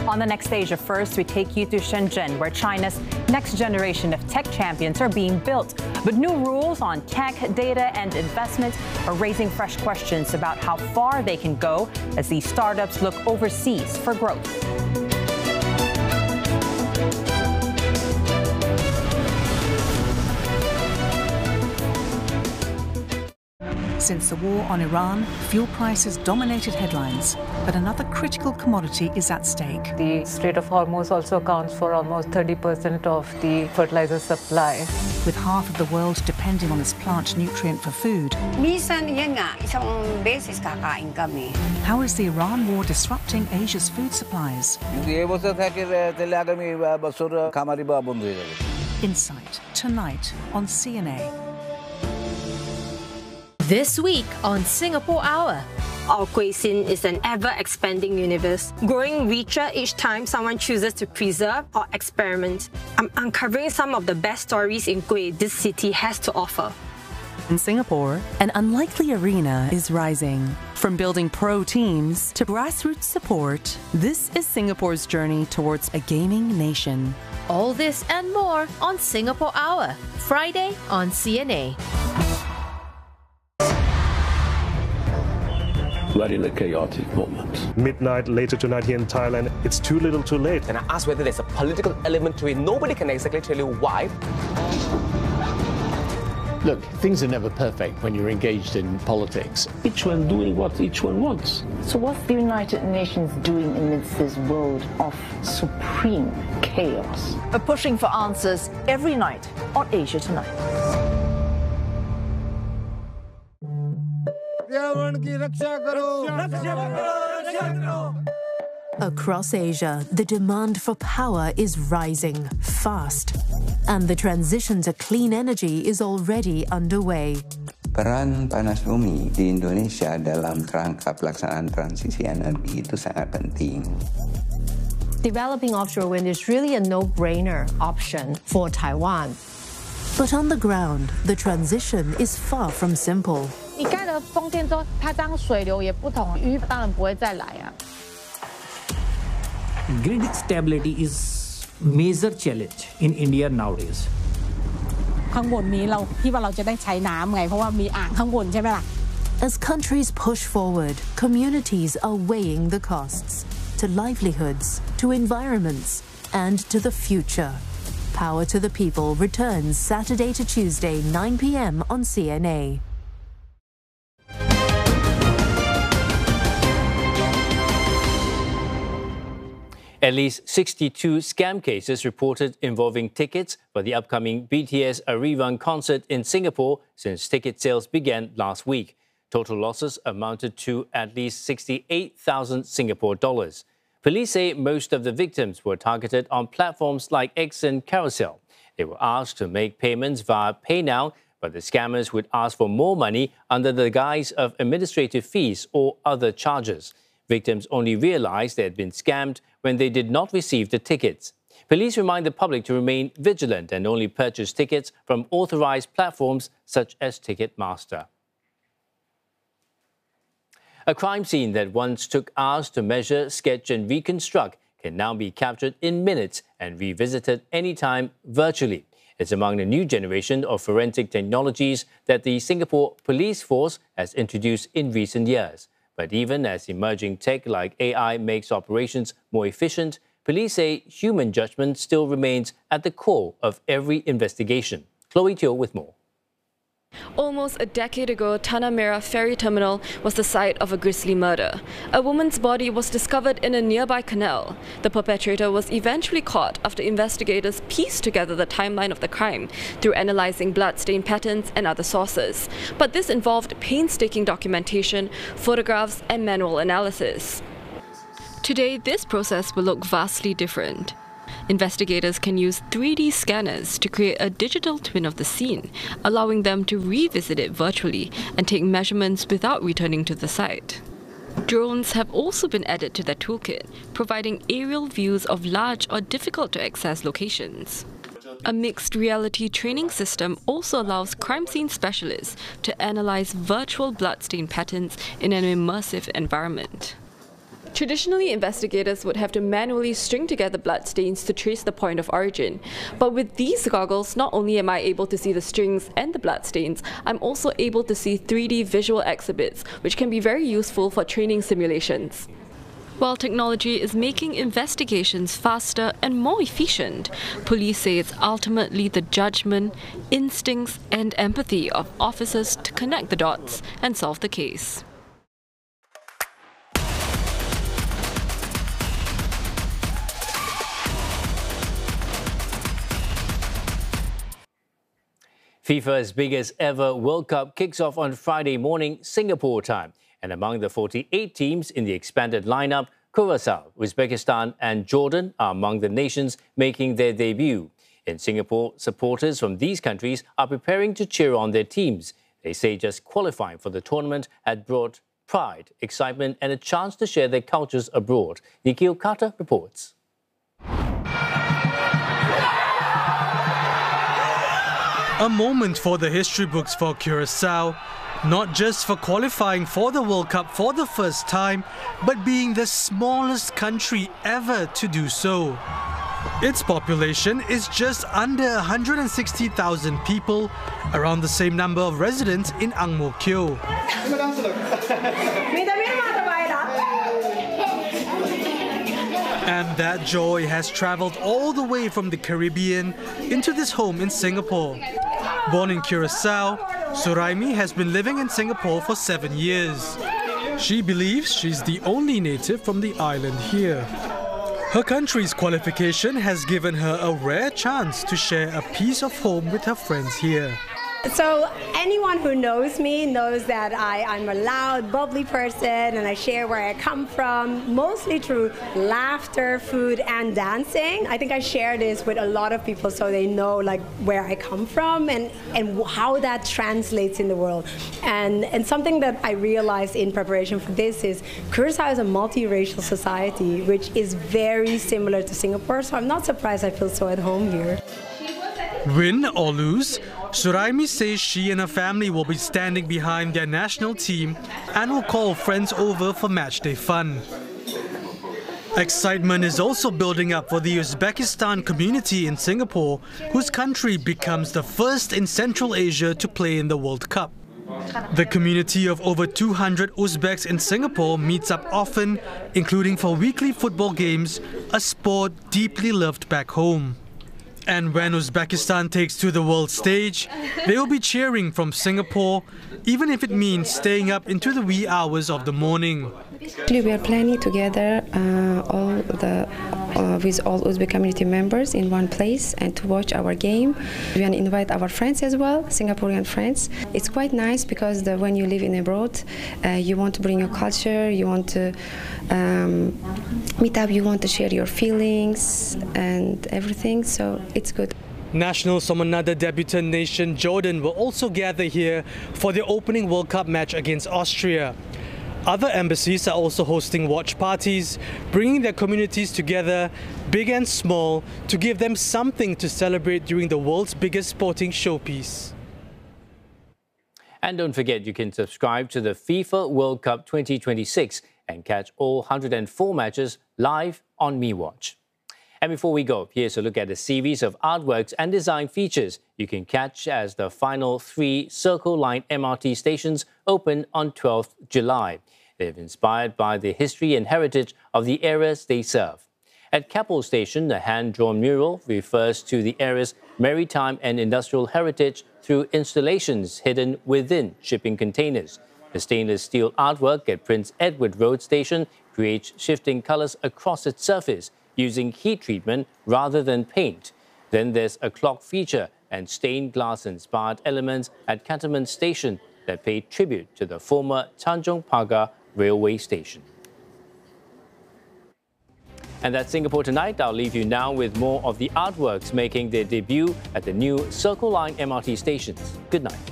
On the next Asia First, we take you to Shenzhen, where China's next generation of tech champions are being built. But new rules on tech, data, and investment are raising fresh questions about how far they can go as these startups look overseas for growth. Since the war on Iran, fuel prices dominated headlines, but another critical commodity is at stake. The Strait of Hormuz also accounts for almost 30% of the fertilizer supply. With half of the world depending on this plant nutrient for food, how is the Iran war disrupting Asia's food supplies? Insight, tonight on CNA. This week on Singapore Hour. Our cuisine is an ever-expanding universe, growing richer each time someone chooses to preserve or experiment. I'm uncovering some of the best stories in kueh this city has to offer. In Singapore, an unlikely arena is rising. From building pro teams to grassroots support, this is Singapore's journey towards a gaming nation. All this and more on Singapore Hour, Friday on CNA. We're in a chaotic moment. Midnight later tonight here in Thailand, it's too little too late. And I asked whether there's a political element to it. Nobody can exactly tell you why. Look, things are never perfect when you're engaged in politics. Each one doing what each one wants. So what's the United Nations doing amidst this world of supreme chaos? Pushing for answers every night on Asia Tonight. Across Asia, the demand for power is rising fast, and the transition to clean energy is already underway. Peran panas bumi di Indonesia dalam kerangka pelaksanaan transisi energi itu sangat penting. Developing offshore wind is really a no-brainer option for Taiwan. But on the ground, the transition is far from simple. 你盖了风电之后，它当水流也不同，鱼当然不会再来啊。 Grid stability is major challenge in India nowadays. ข้างบนนี้เราที่ว่าเราจะได้ใช้น้ำไงเพราะว่ามีอ่างข้างบนใช่ไหมล่ะ As countries push forward, communities are weighing the costs to livelihoods, to environments, and to the future. Power to the People returns Saturday to Tuesday, 9 p.m. on CNA. At least 62 scam cases reported involving tickets for the upcoming BTS Arrival concert in Singapore since ticket sales began last week. Total losses amounted to at least 68,000 Singapore dollars. Police say most of the victims were targeted on platforms like X and Carousel. They were asked to make payments via PayNow, but the scammers would ask for more money under the guise of administrative fees or other charges. Victims only realized they had been scammed when they did not receive the tickets. Police remind the public to remain vigilant and only purchase tickets from authorized platforms such as Ticketmaster. A crime scene that once took hours to measure, sketch and reconstruct can now be captured in minutes and revisited anytime virtually. It's among the new generation of forensic technologies that the Singapore Police Force has introduced in recent years. But even as emerging tech like AI makes operations more efficient, police say human judgment still remains at the core of every investigation. Chloe Teo with more. Almost a decade ago, Tanah Merah Ferry Terminal was the site of a grisly murder. A woman's body was discovered in a nearby canal. The perpetrator was eventually caught after investigators pieced together the timeline of the crime through analyzing bloodstain patterns and other sources. But this involved painstaking documentation, photographs, and manual analysis. Today, this process will look vastly different. Investigators can use 3D scanners to create a digital twin of the scene, allowing them to revisit it virtually and take measurements without returning to the site. Drones have also been added to their toolkit, providing aerial views of large or difficult-to-access locations. A mixed reality training system also allows crime scene specialists to analyze virtual bloodstain patterns in an immersive environment. Traditionally, investigators would have to manually string together bloodstains to trace the point of origin. But with these goggles, not only am I able to see the strings and the bloodstains, I'm also able to see 3D visual exhibits, which can be very useful for training simulations. While technology is making investigations faster and more efficient, police say it's ultimately the judgment, instincts, and empathy of officers to connect the dots and solve the case. FIFA's biggest ever World Cup kicks off on Friday morning, Singapore time. And among the 48 teams in the expanded lineup, Curacao, Uzbekistan and Jordan are among the nations making their debut. In Singapore, supporters from these countries are preparing to cheer on their teams. They say just qualifying for the tournament had brought pride, excitement and a chance to share their cultures abroad. Nikhil Carter reports. A moment for the history books for Curacao, not just for qualifying for the World Cup for the first time, but being the smallest country ever to do so. Its population is just under 160,000 people, around the same number of residents in Ang Mo Kio. And that joy has travelled all the way from the Caribbean into this home in Singapore. Born in Curacao, Suraimi has been living in Singapore for 7 years. She believes she's the only native from the island here. Her country's qualification has given her a rare chance to share a piece of home with her friends here. So anyone who knows me knows that I'm a loud, bubbly person and I share where I come from, mostly through laughter, food and dancing. I think I share this with a lot of people so they know like where I come from and how that translates in the world. And something that I realized in preparation for this is Curacao is a multiracial society which is very similar to Singapore, so I'm not surprised I feel so at home here. Win or lose, Suraimi says she and her family will be standing behind their national team and will call friends over for matchday fun. Excitement is also building up for the Uzbekistan community in Singapore, whose country becomes the first in Central Asia to play in the World Cup. The community of over 200 Uzbeks in Singapore meets up often, including for weekly football games, a sport deeply loved back home. And when Uzbekistan takes to the world stage, they will be cheering from Singapore, even if it means staying up into the wee hours of the morning. We are planning together with all Uzbek community members in one place and to watch our game. We want to invite our friends as well, Singaporean friends. It's quite nice because when you live in abroad, you want to bring your culture, you want to meet up, you want to share your feelings and everything, so it's good. Nationals from another debutant nation, Jordan, will also gather here for their opening World Cup match against Austria. Other embassies are also hosting watch parties, bringing their communities together, big and small, to give them something to celebrate during the world's biggest sporting showpiece. And don't forget, you can subscribe to the FIFA World Cup 2026 and catch all 104 matches live on MeWatch. And before we go, here's a look at a series of artworks and design features you can catch as the final 3 Circle Line MRT stations open on 12th July. They're inspired by the history and heritage of the areas they serve. At Keppel Station, the hand-drawn mural refers to the area's maritime and industrial heritage through installations hidden within shipping containers. The stainless steel artwork at Prince Edward Road Station creates shifting colours across its surface, using heat treatment rather than paint. Then there's a clock feature and stained glass-inspired elements at Cantonment Station that pay tribute to the former Tanjong Pagar railway station. And that's Singapore Tonight. I'll leave you now with more of the artworks making their debut at the new Circle Line MRT stations. Good night.